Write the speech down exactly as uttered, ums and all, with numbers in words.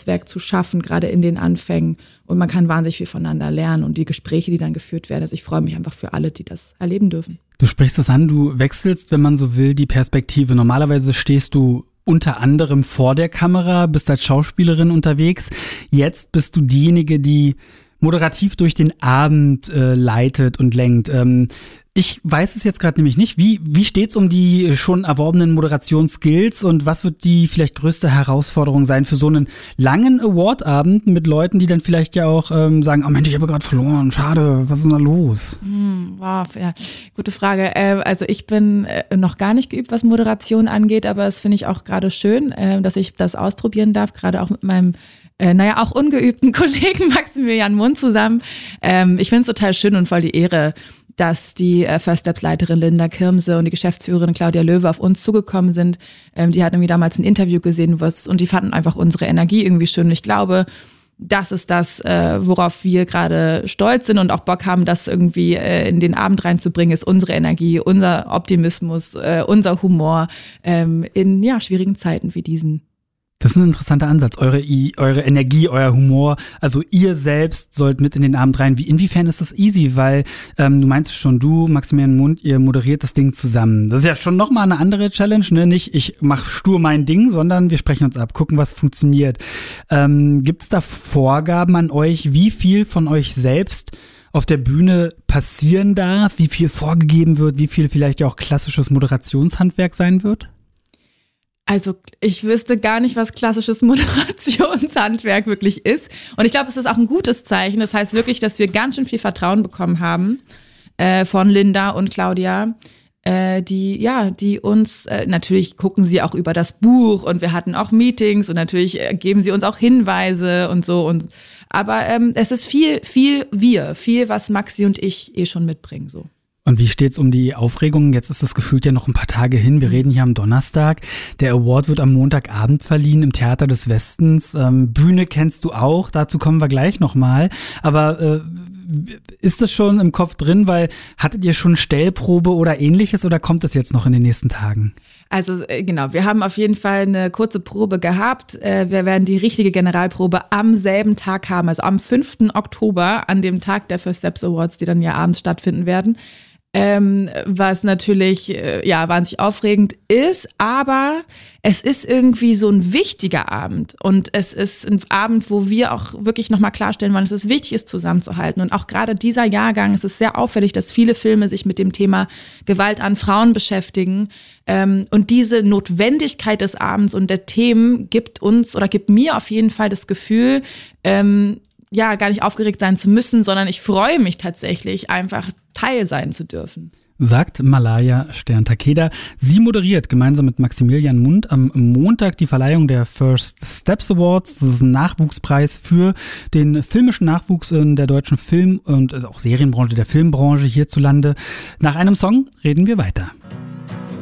Netzwerk zu schaffen, gerade in den Anfängen. Und man kann wahnsinnig viel voneinander lernen und die Gespräche, die dann geführt werden. Also ich freue mich einfach für alle, die das erleben dürfen. Du sprichst es an, du wechselst, wenn man so will, die Perspektive. Normalerweise stehst du unter anderem vor der Kamera, bist als Schauspielerin unterwegs. Jetzt bist du diejenige, die moderativ durch den Abend äh, leitet und lenkt. Ähm, ich weiß es jetzt gerade nämlich nicht. Wie, wie steht's um die schon erworbenen Moderationsskills und was wird die vielleicht größte Herausforderung sein für so einen langen Award-Abend mit Leuten, die dann vielleicht ja auch ähm, sagen, oh Mensch, ich habe gerade verloren, schade, was ist denn da los? Hm, wow, ja, gute Frage. Äh, also ich bin äh, noch gar nicht geübt, was Moderation angeht, aber das finde ich auch gerade schön, äh, dass ich das ausprobieren darf, gerade auch mit meinem Äh, naja, auch ungeübten Kollegen Maximilian Mund zusammen. Ähm, ich finde es total schön und voll die Ehre, dass die äh, First Steps-Leiterin Linda Kirmse und die Geschäftsführerin Claudia Löwe auf uns zugekommen sind. Ähm, die hatten irgendwie damals ein Interview gesehen was, und die fanden einfach unsere Energie irgendwie schön. Und ich glaube, das ist das, äh, worauf wir gerade stolz sind und auch Bock haben, das irgendwie äh, in den Abend reinzubringen, ist unsere Energie, unser Optimismus, äh, unser Humor ähm, in ja schwierigen Zeiten wie diesen. Das ist ein interessanter Ansatz. Eure, eure Energie, euer Humor, also ihr selbst sollt mit in den Abend rein. Wie, inwiefern ist das easy? Weil ähm, du meinst schon, du, Maximilian Mund, ihr moderiert das Ding zusammen. Das ist ja schon nochmal eine andere Challenge, ne? Nicht, ich mach stur mein Ding, sondern wir sprechen uns ab, gucken, was funktioniert. Ähm, gibt es da Vorgaben an euch, wie viel von euch selbst auf der Bühne passieren darf, wie viel vorgegeben wird, wie viel vielleicht auch klassisches Moderationshandwerk sein wird? Also ich wüsste gar nicht, was klassisches Moderationshandwerk wirklich ist. Und ich glaube, es ist auch ein gutes Zeichen. Das heißt wirklich, dass wir ganz schön viel Vertrauen bekommen haben äh, von Linda und Claudia, äh, die ja, die uns, äh, natürlich gucken sie auch über das Buch und wir hatten auch Meetings und natürlich äh, geben sie uns auch Hinweise und so. Und aber ähm, es ist viel, viel wir, viel, was Maxi und ich eh schon mitbringen, so. Und wie steht's um die Aufregung? Jetzt ist es gefühlt ja noch ein paar Tage hin. Wir reden hier am Donnerstag. Der Award wird am Montagabend verliehen im Theater des Westens. Ähm, Bühne kennst du auch, dazu kommen wir gleich nochmal. Aber äh, ist das schon im Kopf drin? Weil hattet ihr schon Stellprobe oder ähnliches oder kommt das jetzt noch in den nächsten Tagen? Also genau, wir haben auf jeden Fall eine kurze Probe gehabt. Wir werden die richtige Generalprobe am selben Tag haben, also am fünften Oktober, an dem Tag der First Steps Awards, die dann ja abends stattfinden werden. Ähm, was natürlich äh, ja wahnsinnig aufregend ist, aber es ist irgendwie so ein wichtiger Abend und es ist ein Abend, wo wir auch wirklich nochmal klarstellen wollen, dass es wichtig ist, zusammenzuhalten. Und auch gerade dieser Jahrgang, es ist sehr auffällig, dass viele Filme sich mit dem Thema Gewalt an Frauen beschäftigen, ähm, und diese Notwendigkeit des Abends und der Themen gibt uns oder gibt mir auf jeden Fall das Gefühl, ähm, ja, gar nicht aufgeregt sein zu müssen, sondern ich freue mich tatsächlich, einfach Teil sein zu dürfen. Sagt Malaya Stern-Takeda. Sie moderiert gemeinsam mit Maximilian Mund am Montag die Verleihung der First Steps Awards. Das ist ein Nachwuchspreis für den filmischen Nachwuchs in der deutschen Film- und auch Serienbranche, der Filmbranche hierzulande. Nach einem Song reden wir weiter.